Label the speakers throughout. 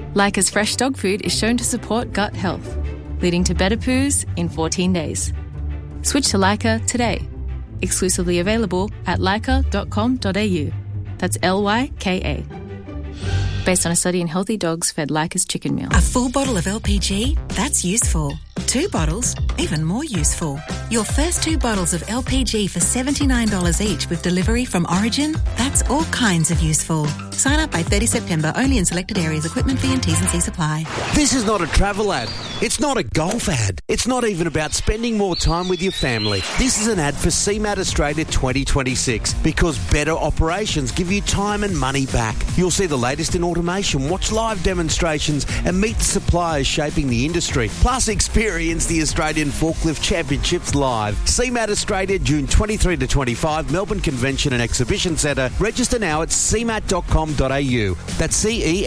Speaker 1: Leica's fresh dog food is shown to support gut health, leading to better poos in 14 days. Switch to Leica today. Exclusively available at leica.com.au. That's Lyka. Based on a study in healthy dogs fed Leica's chicken meal.
Speaker 2: A full bottle of LPG? That's useful. 2 bottles? Even more useful. Your first 2 bottles of LPG for $79 each with delivery from Origin? That's all kinds of useful. Sign up by 30 September, only in selected areas. Equipment fee and T's and C's apply.
Speaker 3: This is not a travel ad. It's not a golf ad. It's not even about spending more time with your family. This is an ad for CMAT Australia 2026 because better operations give you time and money back. You'll see the latest in automation, watch live demonstrations and meet the suppliers shaping the industry. Plus experience the Australian Forklift Championships live. CMAT Australia, June 23 to 25, Melbourne Convention and Exhibition Centre. Register now at cmat.com.au. That's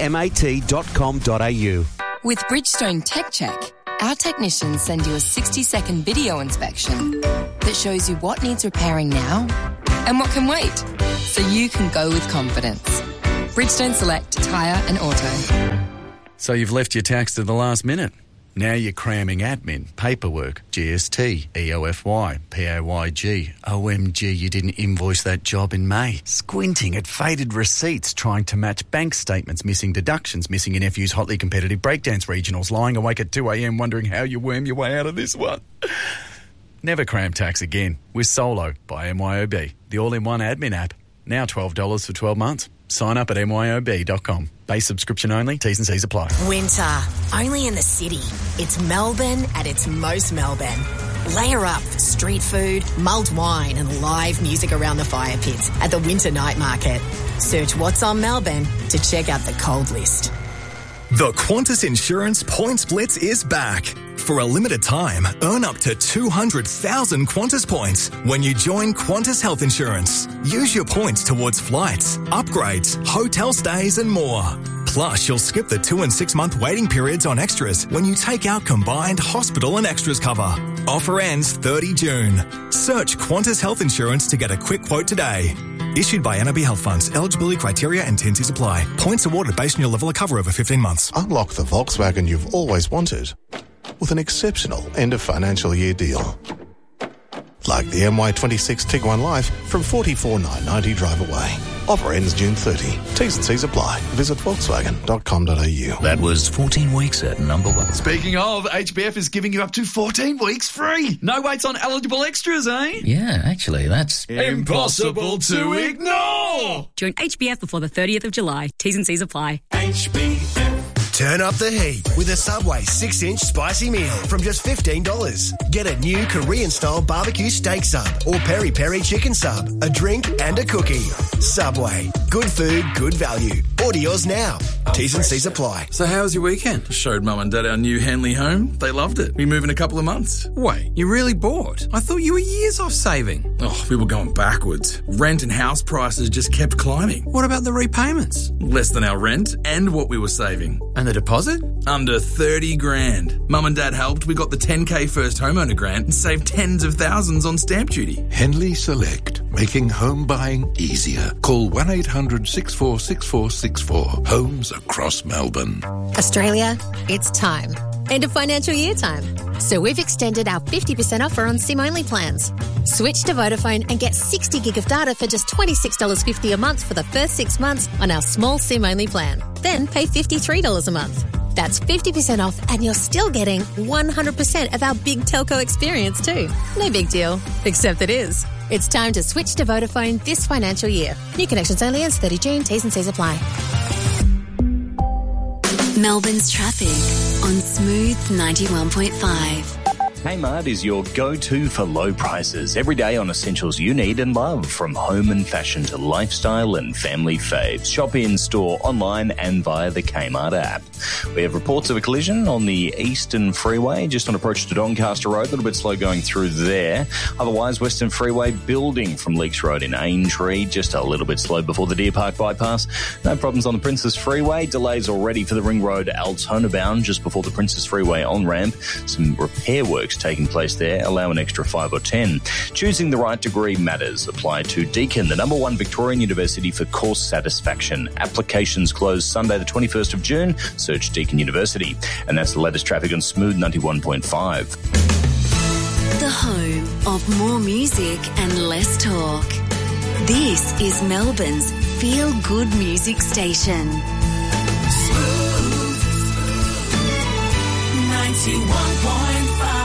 Speaker 3: CEMAT.com.au.
Speaker 4: With Bridgestone Tech Check, our technicians send you a 60-second video inspection that shows you what needs repairing now and what can wait, so you can go with confidence. Bridgestone Select Tyre and Auto.
Speaker 5: So you've left your tax to the last minute. Now you're cramming admin, paperwork, GST, EOFY, PAYG. OMG, you didn't invoice that job in May. Squinting at faded receipts, trying to match bank statements, missing deductions, missing your nephew's hotly competitive breakdance regionals, lying awake at 2 a.m. wondering how you worm your way out of this one. Never cram tax again with Solo by MYOB, the all-in-one admin app. Now $12 for 12 months. Sign up at myob.com. Base subscription only. T's and C's apply.
Speaker 6: Winter, only in the city. It's Melbourne at its most Melbourne. Layer up for street food, mulled wine and live music around the fire pits at the Winter Night Market. Search What's on Melbourne to check out the cold list.
Speaker 7: The Qantas Insurance Points Blitz is back. For a limited time, earn up to 200,000 Qantas points when you join Qantas Health Insurance. Use your points towards flights, upgrades, hotel stays and more. Plus, you'll skip the 2 and 6 month waiting periods on extras when you take out combined hospital and extras cover. Offer ends 30 June. Search Qantas Health Insurance to get a quick quote today. Issued by NAB Health Funds. Eligibility criteria and T&Cs apply. Points awarded based on your level of cover over 15 months.
Speaker 8: Unlock the Volkswagen you've always wanted with an exceptional end of financial year deal. Like the MY26 Tiguan Life from $44,990 drive away. Offer ends June 30. T's and C's apply. Visit Volkswagen.com.au.
Speaker 9: That was 14 weeks at number 1.
Speaker 5: Speaking of, HBF is giving you up to 14 weeks free. No waits on eligible extras, eh?
Speaker 9: Yeah, actually, that's
Speaker 5: impossible to ignore.
Speaker 10: Join HBF before the 30th of July. T's and C's apply.
Speaker 11: HBF. Turn up the heat with a Subway 6-inch spicy meal from just $15. Get a new Korean-style barbecue steak sub or peri-peri chicken sub, a drink and a cookie. Subway. Good food, good value. Order yours now. T's and C's apply.
Speaker 12: So how was your weekend?
Speaker 13: Showed Mum and Dad our new Henley home. They loved it. We move in a couple of months.
Speaker 12: Wait, you really bought? I thought you were years off saving.
Speaker 13: Oh, we were going backwards. Rent and house prices just kept climbing.
Speaker 12: What about the repayments?
Speaker 13: Less than our rent and what we were saving.
Speaker 12: And the deposit?
Speaker 13: Under 30 grand. Mum and Dad helped. We got the 10K first homeowner grant and saved tens of thousands on stamp duty.
Speaker 14: Henley Select, making home buying easier. Call 1-800-646464. Homes across Melbourne.
Speaker 15: Australia, it's time. End of financial year time. So we've extended our 50% offer on SIM-only plans. Switch to Vodafone and get 60 gig of data for just $26.50 a month for the first 6 months on our small SIM-only plan. Then pay $53 a month. That's 50% off and you're still getting 100% of our big telco experience too. No big deal, except it is. It's time to switch to Vodafone this financial year. New connections only ends 30 June. T's and C's apply.
Speaker 16: Melbourne's traffic on Smooth 91.5.
Speaker 17: Kmart is your go-to for low prices every day on essentials you need and love, from home and fashion to lifestyle and family faves. Shop in store, online and via the Kmart app. We have reports of a collision on the Eastern Freeway just on approach to Doncaster Road. A little bit slow going through there. Otherwise, Western Freeway building from Leakes Road in Aintree, just a little bit slow before the Deer Park bypass. No problems on the Princess Freeway. Delays already for the Ring Road Altona bound just before the Princess Freeway on-ramp. Some repair works subjects taking place there. Allow an extra 5 or 10. Choosing the right degree matters. Apply to Deakin, the #1 Victorian university for course satisfaction. Applications close Sunday the 21st of June. Search Deakin University. And that's the latest traffic on Smooth 91.5.
Speaker 16: The home of more music and less talk. This is Melbourne's feel-good music station.
Speaker 18: Smooth 91.5.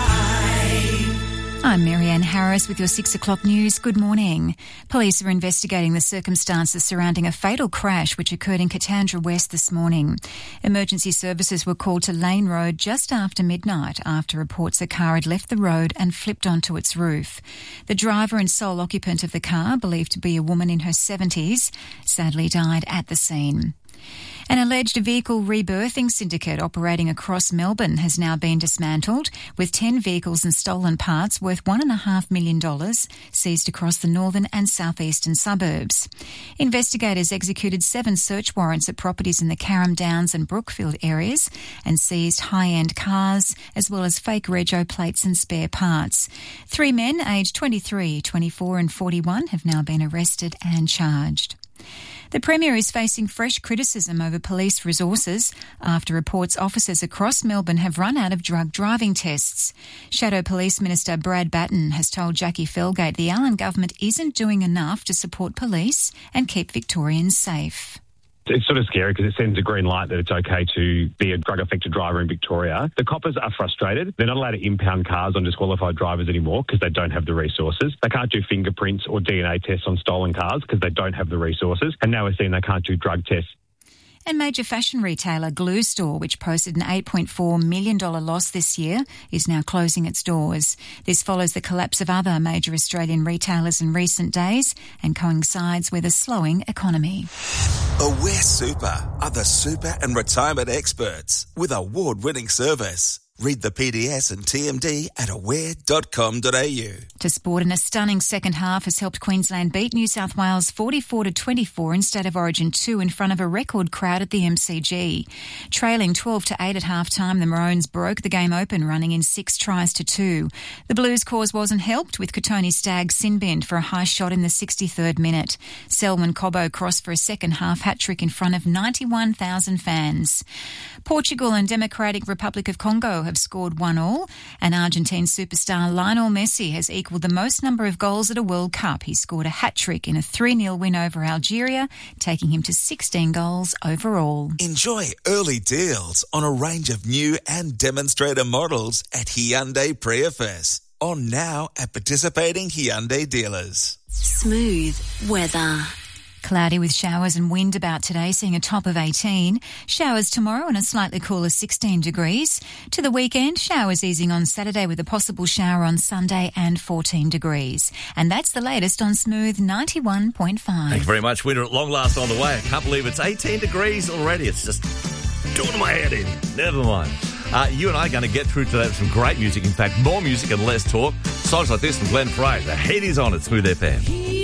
Speaker 19: I'm Marianne Harris with your 6 o'clock news. Good morning. Police are investigating the circumstances surrounding a fatal crash which occurred in Katandra West this morning. Emergency services were called to Lane Road just after midnight after reports a car had left the road and flipped onto its roof. The driver and sole occupant of the car, believed to be a woman in her 70s, sadly died at the scene. An alleged vehicle rebirthing syndicate operating across Melbourne has now been dismantled, with 10 vehicles and stolen parts worth $1.5 million seized across the northern and southeastern suburbs. Investigators executed 7 search warrants at properties in the Carrum Downs and Brookfield areas and seized high-end cars as well as fake rego plates and spare parts. 3 men aged 23, 24 and 41 have now been arrested and charged. The Premier is facing fresh criticism over police resources after reports officers across Melbourne have run out of drug driving tests. Shadow Police Minister Brad Batten has told Jackie Felgate the Allen government isn't doing enough to support police and keep Victorians safe.
Speaker 20: It's sort of scary because it sends a green light that it's okay to be a drug-affected driver in Victoria. The coppers are frustrated. They're not allowed to impound cars on disqualified drivers anymore because they don't have the resources. They can't do fingerprints or DNA tests on stolen cars because they don't have the resources. And now we're seeing they can't do drug tests.
Speaker 19: And major fashion retailer Glue Store, which posted an $8.4 million loss this year, is now closing its doors. This follows the collapse of other major Australian retailers in recent days and coincides with a slowing economy.
Speaker 21: Aware Super are the super and retirement experts with award-winning service. Read the PDS and TMD at aware.com.au.
Speaker 19: To sport, and a stunning second half has helped Queensland beat New South Wales 44-24 in State of Origin 2 in front of a record crowd at the MCG. Trailing 12-8 at half-time, the Maroons broke the game open, running in 6 tries to 2. The Blues' cause wasn't helped, with Kotoni Staggs sin-binned for a high shot in the 63rd minute. Selwyn Cobbo crossed for a second-half hat-trick in front of 91,000 fans. Portugal and Democratic Republic of Congo have scored 1-1, and Argentine superstar Lionel Messi has equalled the most number of goals at a World Cup. He scored a hat-trick in a 3-0 win over Algeria, taking him to 16 goals overall.
Speaker 21: Enjoy early deals on a range of new and demonstrator models at Hyundai Prius. On now at participating Hyundai dealers.
Speaker 16: Smooth weather.
Speaker 19: Cloudy with showers and wind about today, seeing a top of 18. Showers tomorrow and a slightly cooler 16 degrees. To the weekend, showers easing on Saturday with a possible shower on Sunday and 14 degrees. And that's the latest on Smooth 91.5.
Speaker 22: Thank you very much. Winter at long last on the way. I can't believe it's 18 degrees already. It's just doing my head in. Never mind. You and I are going to get through today with some great music. In fact, more music and less talk. Songs like this from Glenn Frey. The heat is on at Smooth FM.